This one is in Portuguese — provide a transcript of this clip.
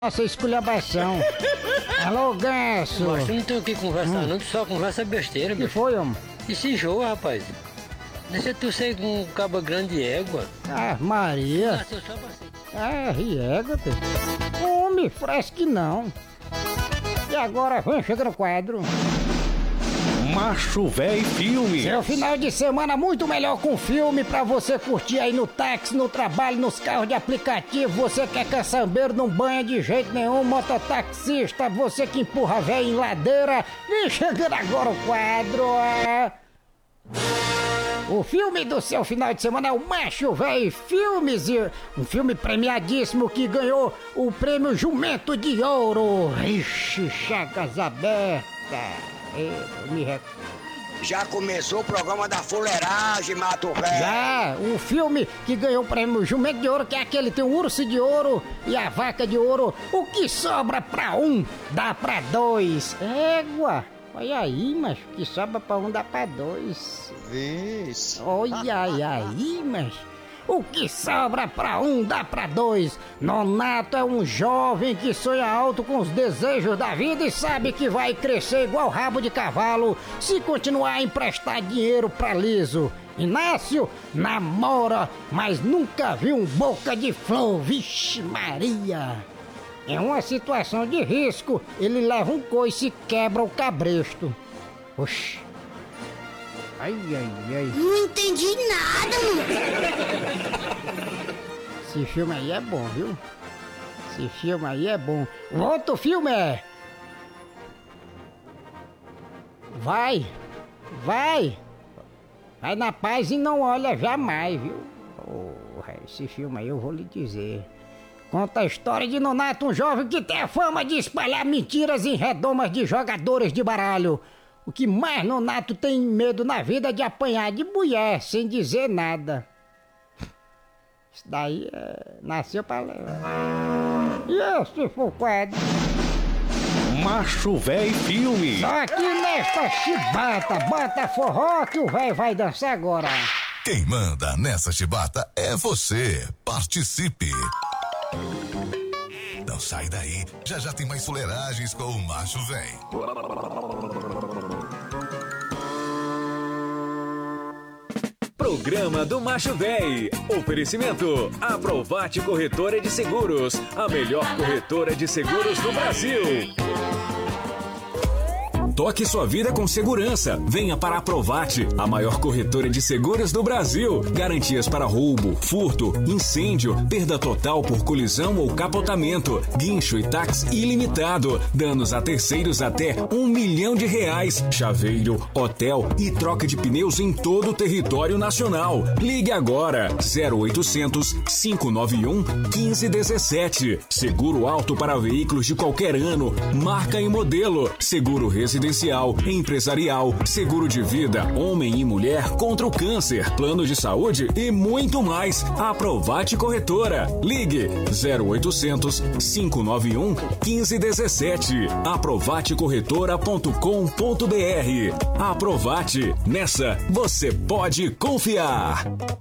Nossa esculhambação. Alô, Ganso. Mas tu não tem o que conversar não, tu só conversa besteira, Que meu. foi, homem? E se enjoa, rapaz. Deixa tu ser um cabo grande de égua. Ah, Maria. Nasceu só pra ser. Ah, riega, pô. Homem, fresque não. E agora, vamos chegar no quadro. Macho Véi Filme. Seu final de semana muito melhor com filme pra você curtir aí no táxi, no trabalho, nos carros de aplicativo. Você que é caçambeiro, não banha de jeito nenhum, mototaxista, você que empurra véio em ladeira. Vem chegando agora o quadro. O filme do seu final de semana é o Macho Véi Filmes, um filme premiadíssimo que ganhou o prêmio Jumento de Ouro. Ixi, chagas abertas. Já começou o programa da fuleiragem, Mato Velho. Já, o filme que ganhou o prêmio Jumento de Ouro, que é aquele, tem o urso de ouro e a vaca de ouro. O que sobra pra um, dá pra dois. Égua, olha aí, mas o que sobra pra um, dá pra dois. Isso. Olha aí, mas o que sobra pra um, dá pra dois. Nonato é um jovem que sonha alto com os desejos da vida e sabe que vai crescer igual rabo de cavalo se continuar a emprestar dinheiro pra liso. Inácio namora, mas nunca viu um boca de flor. Vixe Maria! Em uma situação de risco, ele leva um coice e quebra o cabresto. Oxi! Ai, ai, ai. Não entendi nada, mano. Esse filme aí é bom, viu? Esse filme aí é bom. O outro filme é... Vai na paz e não olha jamais, viu? Esse filme aí eu vou lhe dizer. Conta a história de Nonato, um jovem que tem a fama de espalhar mentiras em redomas de jogadores de baralho. O que mais Nonato tem medo na vida é de apanhar de mulher sem dizer nada. Isso daí nasceu pra levar. E esse foi o quadro. Macho Véi Filme. Só aqui nesta chibata, bota forró que o véi vai dançar agora. Quem manda nessa chibata é você. Participe. Não sai daí, já tem mais fuleiragens com o Macho Véi. Programa do Macho Véi. Oferecimento: Aprovate Corretora de Seguros, a melhor corretora de seguros do Brasil. Toque sua vida com segurança. Venha para a Aprovate, a maior corretora de seguros do Brasil. Garantias para roubo, furto, incêndio, perda total por colisão ou capotamento, guincho e táxi ilimitado, danos a terceiros até R$1 milhão, chaveiro, hotel e troca de pneus em todo o território nacional. Ligue agora, 0800 591 1517. Seguro alto para veículos de qualquer ano, marca e modelo. Seguro residencial, empresarial, seguro de vida, homem e mulher contra o câncer, plano de saúde e muito mais. Aprovate Corretora. Ligue 0800 591 1517. Aprovatecorretora.com.br. Aprovate. Nessa você pode confiar.